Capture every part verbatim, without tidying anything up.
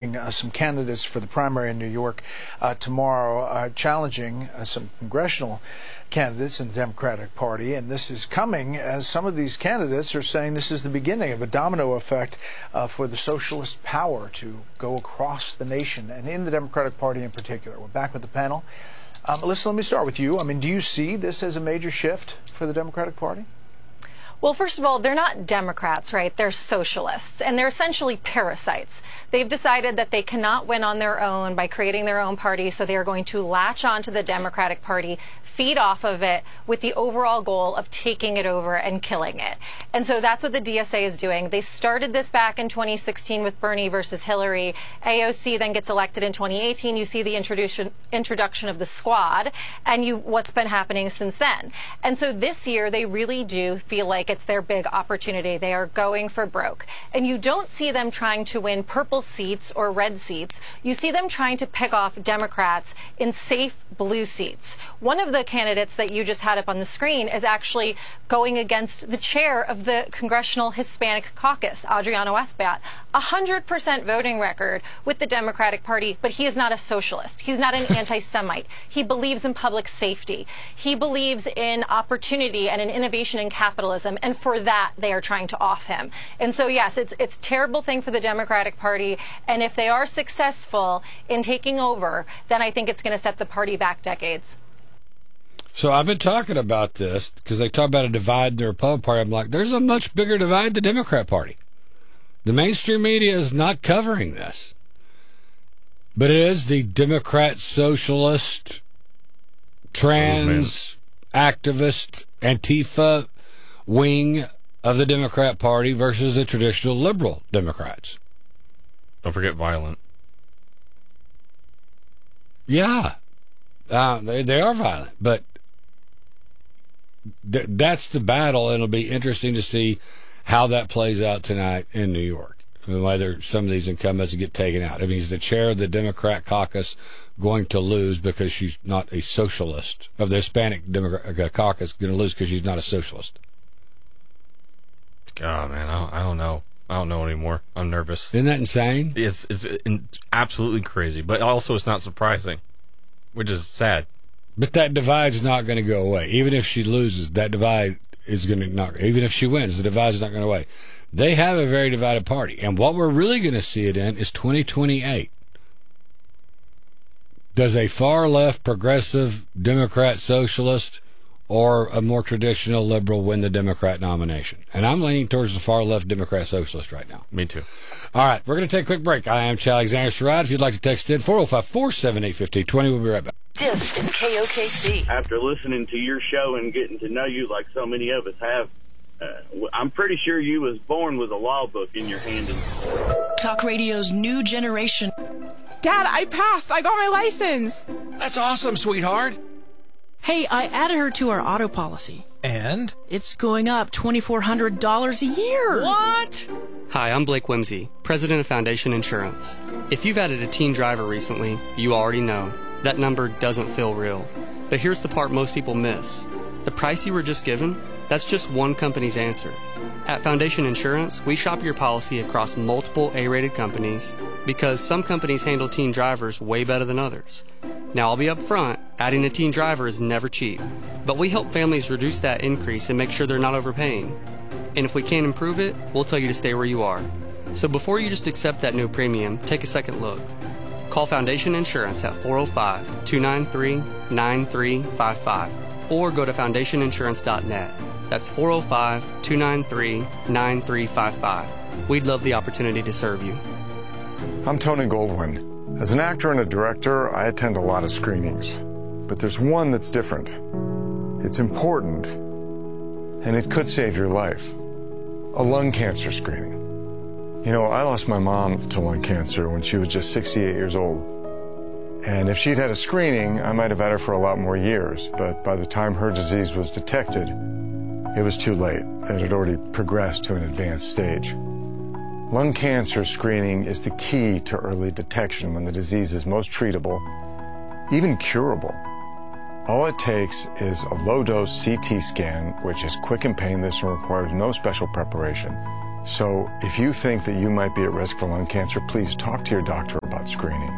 launching uh, some candidates for the primary in New York uh, tomorrow, uh, challenging uh, some congressional candidates in the Democratic Party. And this is coming as some of these candidates are saying this is the beginning of a domino effect uh, for the socialist power to go across the nation and in the Democratic Party in particular. We're back with the panel. Um, Melissa, let me start with you. I mean, do you see this as a major shift for the Democratic Party? Well, first of all, they're not Democrats, right? They're socialists, and they're essentially parasites. They've decided that they cannot win on their own by creating their own party, so they are going to latch onto the Democratic Party, feed off of it with the overall goal of taking it over and killing it. And so that's what the D S A is doing. They started this back in twenty sixteen with Bernie versus Hillary. A O C then gets elected in twenty eighteen. You see the introduction introduction of the squad, and you what's been happening since then. And so this year, they really do feel like it's their big opportunity. They are going for broke. And you don't see them trying to win purple seats or red seats. You see them trying to pick off Democrats in safe blue seats. One of the candidates that you just had up on the screen is actually going against the chair of the Congressional Hispanic Caucus, Adriano Espaillat. A one hundred percent voting record with the Democratic Party, but he is not a socialist. He's not an anti-Semite. He believes in public safety. He believes in opportunity and in innovation and capitalism. And for that, they are trying to off him. And so, yes, it's it's a terrible thing for the Democratic Party. And if they are successful in taking over, then I think it's going to set the party back decades. So I've been talking about this because they talk about a divide in the Republican Party. I'm like, there's a much bigger divide in the Democrat Party. The mainstream media is not covering this. But it is the Democrat, socialist, trans, oh, activist, Antifa wing of the Democrat Party versus the traditional liberal Democrats. Don't forget violent. Yeah. Uh, they, they are violent, but th- that's the battle, and it'll be interesting to see how that plays out tonight in New York, and whether some of these incumbents get taken out. I mean, is the chair of the Democrat caucus going to lose because she's not a socialist? Of the Hispanic Democrat caucus going to lose because she's not a socialist? God, man, I don't, I don't know. I don't know anymore. I'm nervous. Isn't that insane? It's it's absolutely crazy, but also it's not surprising, which is sad. But that divide's not going to go away. Even if she loses, that divide is going to not. Even if she wins, the divide's not going to go away. They have a very divided party, and what we're really going to see it in is twenty twenty-eight. Does a far left progressive Democrat socialist or a more traditional liberal win the Democrat nomination? And I'm leaning towards the far left Democrat socialist right now. Me too. All right, we're going to take a quick break. I am Chad Alexander Sherrod. If you'd like to text in, four oh five, four seven eight, one five two zero. We'll be right back. This is K O K C. After listening to your show and getting to know you like so many of us have, uh, I'm pretty sure you was born with a law book in your hand. Talk radio's new generation. Dad, I passed. I got my license. That's awesome, sweetheart. Hey, I added her to our auto policy. And? It's going up two thousand four hundred dollars a year. What? Hi, I'm Blake Whimsy, president of Foundation Insurance. If you've added a teen driver recently, you already know that number doesn't feel real. But here's the part most people miss. The price you were just given, that's just one company's answer. At Foundation Insurance, we shop your policy across multiple A-rated companies because some companies handle teen drivers way better than others. Now, I'll be upfront, adding a teen driver is never cheap, but we help families reduce that increase and make sure they're not overpaying. And if we can't improve it, we'll tell you to stay where you are. So before you just accept that new premium, take a second look. Call Foundation Insurance at four oh five, two nine three, nine three five five or go to foundation insurance dot net. That's four oh five, two nine three, nine three five five. We'd love the opportunity to serve you. I'm Tony Goldwyn. As an actor and a director, I attend a lot of screenings. But there's one that's different. It's important, and it could save your life. A lung cancer screening. You know, I lost my mom to lung cancer when she was just sixty-eight years old. And if she'd had a screening, I might have had her for a lot more years. But by the time her disease was detected, it was too late. It had already progressed to an advanced stage. Lung cancer screening is the key to early detection when the disease is most treatable, even curable. All it takes is a low-dose C T scan, which is quick and painless and requires no special preparation. So if you think that you might be at risk for lung cancer, please talk to your doctor about screening.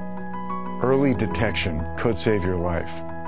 Early detection could save your life.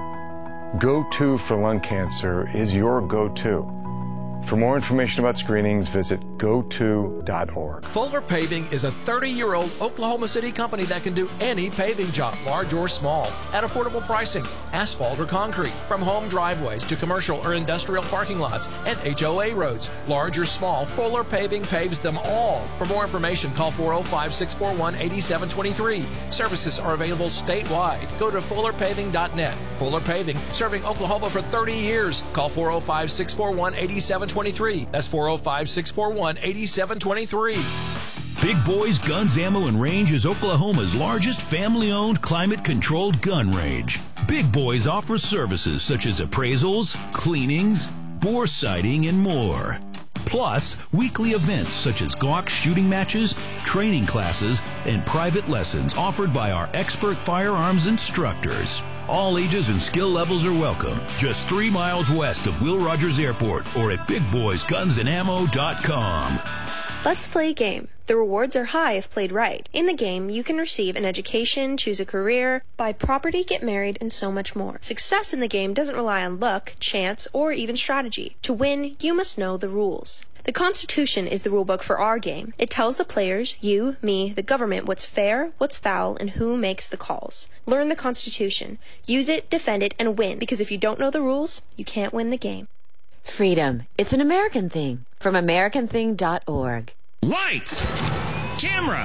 Go to for lung cancer is your go-to. For more information about screenings, visit go to dot org. Fuller Paving is a thirty-year-old Oklahoma City company that can do any paving job, large or small, at affordable pricing, asphalt or concrete, from home driveways to commercial or industrial parking lots and H O A roads. Large or small, Fuller Paving paves them all. For more information, call four oh five, six four one, eight seven two three. Services are available statewide. Go to fuller paving dot net. Fuller Paving, serving Oklahoma for thirty years. Call four oh five, six four one, eight seven two three. That's four oh five, six four one, eight seven two three. Big Boys Guns, Ammo, and Range is Oklahoma's largest family-owned, climate-controlled gun range. Big Boys offers services such as appraisals, cleanings, bore sighting, and more. Plus, weekly events such as Glock shooting matches, training classes, and private lessons offered by our expert firearms instructors. All ages and skill levels are welcome. Just three miles west of Will Rogers Airport or at big boys guns and ammo dot com. Let's play a game. The rewards are high if played right. In the game, you can receive an education, choose a career, buy property, get married, and so much more. Success in the game doesn't rely on luck, chance, or even strategy. To win, you must know the rules. The Constitution is the rulebook for our game. It tells the players, you, me, the government, what's fair, what's foul, and who makes the calls. Learn the Constitution. Use it, defend it, and win, because if you don't know the rules, you can't win the game. Freedom. It's an American thing. From American thing dot org. Lights! Camera!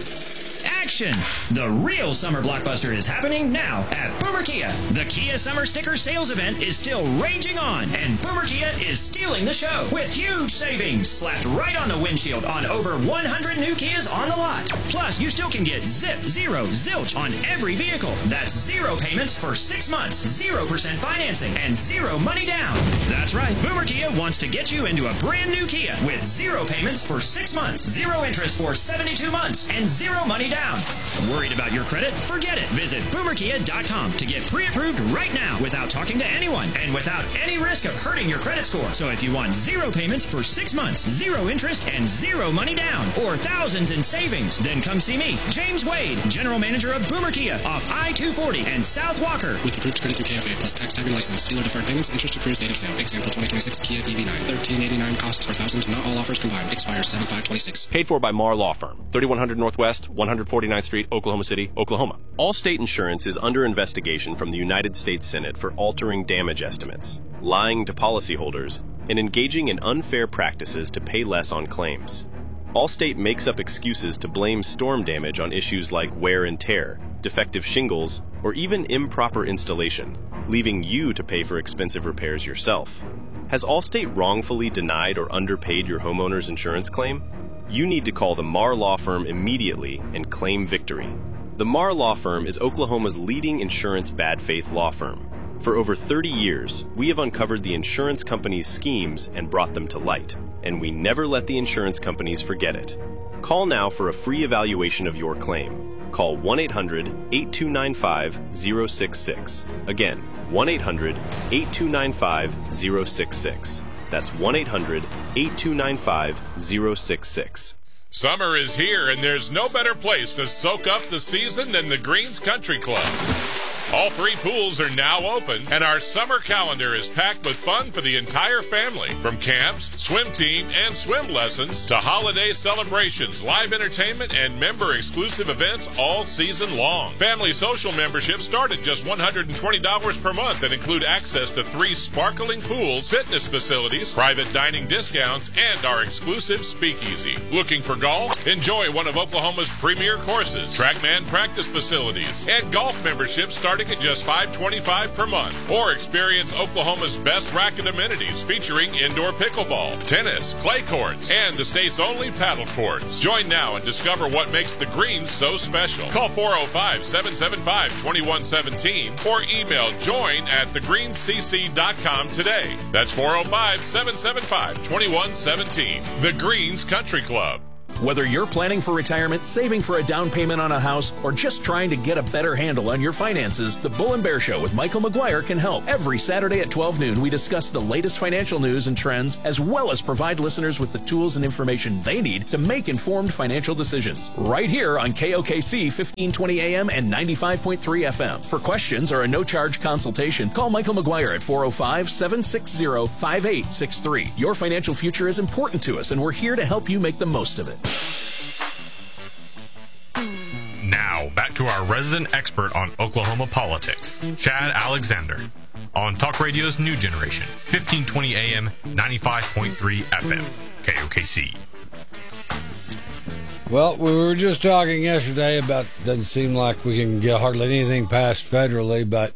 Action! The real summer blockbuster is happening now at Boomer Kia. The Kia Summer Sticker Sales Event is still raging on, and Boomer Kia is stealing the show with huge savings slapped right on the windshield on over one hundred new Kias on the lot. Plus, you still can get zip, zero, zilch on every vehicle. That's zero payments for six months, zero percent financing, and zero money down. That's right, Boomer Kia wants to get you into a brand new Kia with zero payments for six months, zero interest for seventy-two months, and zero money down. Worried about your credit? Forget it. Visit boomer kia dot com to get pre-approved right now without talking to anyone and without any risk of hurting your credit score. So if you want zero payments for six months, zero interest, and zero money down, or thousands in savings, then come see me, James Wade, General Manager of Boomer Kia off I two forty and South Walker. With approved credit through K F A plus tax tag and license. Dealer deferred payments, interest accrues date of sale. Example twenty twenty-six Kia E V nine. thirteen eighty-nine costs per thousand. Not all offers combined. Expires seven five twenty-six. Paid for by Marr Law Firm. thirty-one hundred Northwest, one forty-ninth Street, Oklahoma City, Oklahoma. Allstate Insurance is under investigation from the United States Senate for altering damage estimates, lying to policyholders, and engaging in unfair practices to pay less on claims. Allstate makes up excuses to blame storm damage on issues like wear and tear, defective shingles, or even improper installation, leaving you to pay for expensive repairs yourself. Has Allstate wrongfully denied or underpaid your homeowner's insurance claim? You need to call the Marr Law Firm immediately and claim victory. The Marr Law Firm is Oklahoma's leading insurance bad faith law firm. For over thirty years, we have uncovered the insurance companies' schemes and brought them to light, and we never let the insurance companies forget it. Call now for a free evaluation of your claim. Call one eight hundred, eight two nine five, zero six six. Again, one eight hundred, eight two nine five, zero six six. That's one eight hundred, eight two nine five, zero six six. Summer is here, and there's no better place to soak up the season than the Greens Country Club. All three pools are now open, and our summer calendar is packed with fun for the entire family. From camps, swim team, and swim lessons to holiday celebrations, live entertainment, and member-exclusive events all season long. Family social memberships start at just one hundred twenty dollars per month and include access to three sparkling pools, fitness facilities, private dining discounts, and our exclusive speakeasy. Looking for golf? Enjoy one of Oklahoma's premier courses, TrackMan practice facilities, and golf memberships starting at just five dollars and twenty-five cents per month. Or experience Oklahoma's best racket amenities featuring indoor pickleball, tennis, clay courts, and the state's only paddle courts. Join now and discover what makes the Greens so special. Call four oh five, seven seven five, two one one seven or email join at the greens c c dot com today. That's four oh five, seven seven five, two one one seven. The Greens Country Club. Whether you're planning for retirement, saving for a down payment on a house, or just trying to get a better handle on your finances, the Bull and Bear Show with Michael McGuire can help. Every Saturday at twelve noon, we discuss the latest financial news and trends, as well as provide listeners with the tools and information they need to make informed financial decisions. Right here on K O K C fifteen twenty A M and ninety-five point three F M. For questions or a no-charge consultation, call Michael McGuire at four oh five, seven six zero, five eight six three. Your financial future is important to us, and we're here to help you make the most of it. Now, back to our resident expert on Oklahoma politics, Chad Alexander, on Talk Radio's New Generation, fifteen twenty A M, ninety-five point three F M, K O K C. Well, we were just talking yesterday about, doesn't seem like we can get hardly anything passed federally, but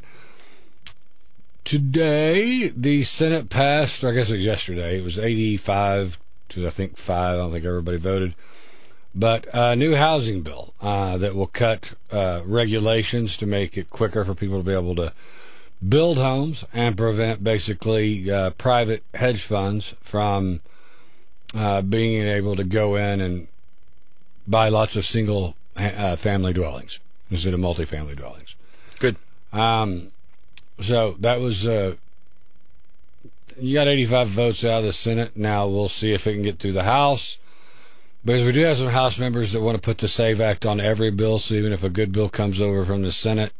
today the Senate passed, or I guess it was yesterday, it was eighty-five to, I think, five. I don't think everybody voted. But a new housing bill uh, that will cut uh, regulations to make it quicker for people to be able to build homes and prevent basically uh, private hedge funds from uh, being able to go in and buy lots of single uh, family dwellings instead of multifamily dwellings. Good. Um, so that was, uh, you got eighty-five votes out of the Senate. Now we'll see if it can get through the House. Because we do have some House members that want to put the SAVE Act on every bill, so even if a good bill comes over from the Senate,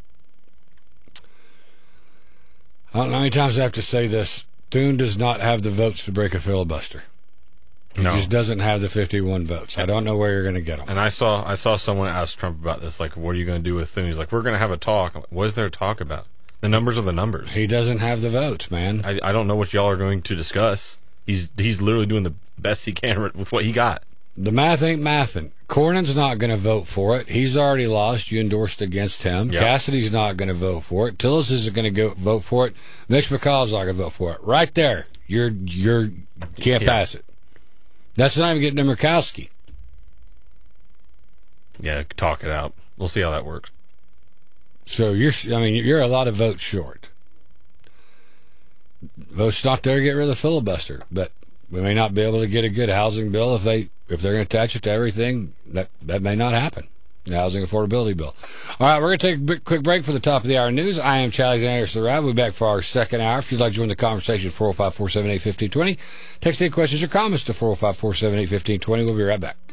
I don't know how many times I have to say this, Thune does not have the votes to break a filibuster. He No. just doesn't have the fifty-one votes. I don't know where you're going to get them. And I saw I saw someone ask Trump about this, like, what are you going to do with Thune? He's like, we're going to have a talk. I'm like, what is there to talk about? The numbers are the numbers. He doesn't have the votes, man. I, I don't know what y'all are going to discuss. He's he's literally doing the best he can with what he got. The math ain't mathin'. Cornyn's not going to vote for it. He's already lost. You endorsed against him. Yep. Cassidy's not going to vote for it. Tillis isn't going to go vote for it. Mitch McConnell's not going to vote for it. Right there, you're you're can't Yeah. pass it. That's not even getting to Murkowski. Yeah, talk it out. We'll see how that works. So you're, I mean, you're a lot of votes short. Votes not there to get rid of the filibuster, but we may not be able to get a good housing bill if they if they're going to attach it to everything. That that may not happen. The housing affordability bill. All right, we're going to take a bit- quick break for the top of the hour news. I am Chad Alexander Sarab. We'll be back for our second hour. If you'd like to join the conversation, four oh five, four seven eight, one five two zero. Text any questions or comments to four oh five, four seven eight, one five two zero. We'll be right back.